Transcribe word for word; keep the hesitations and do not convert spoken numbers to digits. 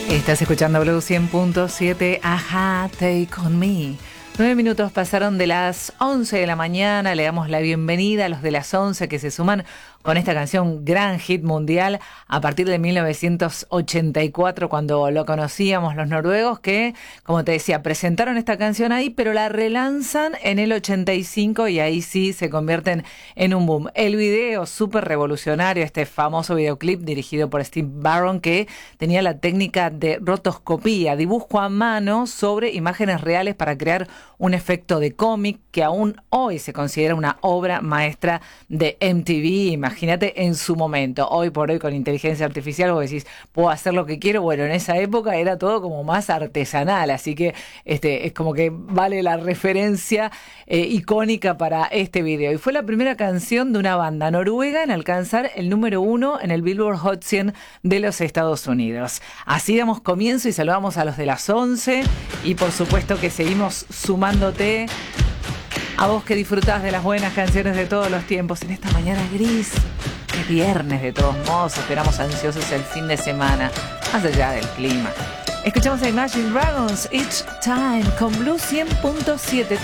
Estás escuchando Blue cien punto siete, Ajá, Take On Me. Nueve minutos pasaron de las once de la mañana. Le damos la bienvenida a los de las once que se suman con esta canción, gran hit mundial, a partir de mil novecientos ochenta y cuatro, cuando lo conocíamos los noruegos, que, como te decía, presentaron esta canción ahí, pero la relanzan en el ochenta y cinco y ahí sí se convierten en un boom. El video súper revolucionario, este famoso videoclip dirigido por Steve Barron, que tenía la técnica de rotoscopía, dibujo a mano sobre imágenes reales para crear un efecto de cómic que aún hoy se considera una obra maestra de M T V. Imagínate en su momento, hoy por hoy con inteligencia artificial vos decís, puedo hacer lo que quiero. Bueno, en esa época era todo como más artesanal, así que este es como que vale la referencia eh, icónica para este video. Y fue la primera canción de una banda noruega en alcanzar el número uno en el Billboard Hot cien de los Estados Unidos. Así damos comienzo y saludamos a los de las once y por supuesto que seguimos sumándote a vos que disfrutás de las buenas canciones de todos los tiempos en esta mañana gris. Es viernes de todos modos, esperamos ansiosos el fin de semana, más allá del clima. Escuchamos a Imagine Dragons, Each Time, con Blue cien punto siete.